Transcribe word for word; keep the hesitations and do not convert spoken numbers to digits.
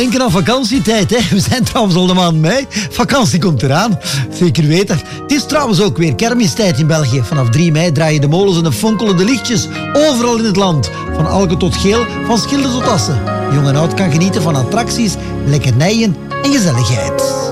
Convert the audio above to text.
Denken aan vakantietijd, hè. We zijn trouwens al de maand mei. Vakantie komt eraan. Zeker weten. Het is trouwens ook weer kermistijd in België. Vanaf drie mei draaien de molens en de fonkelende lichtjes overal in het land. Van Alke tot Geel, van Schilde tot Assen. Jong en oud kan genieten van attracties, lekkernijen en gezelligheid.